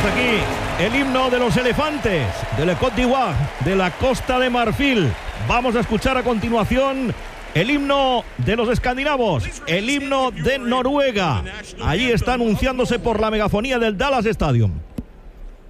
hasta aquí el himno de los elefantes de la Côte d'Ivoire, de la Costa de Marfil. Vamos a escuchar a continuación el himno de los escandinavos, el himno de Noruega. Allí está anunciándose por la megafonía del Dallas Stadium.